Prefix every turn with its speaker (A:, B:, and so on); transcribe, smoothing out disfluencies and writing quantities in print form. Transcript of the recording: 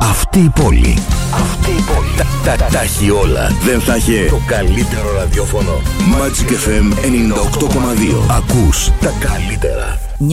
A: Αυτή η πόλη. Τα έχει όλα. Δεν θα είχε το καλύτερο ραδιόφωνο. Magic FM 98,2. Ακούς τα καλύτερα.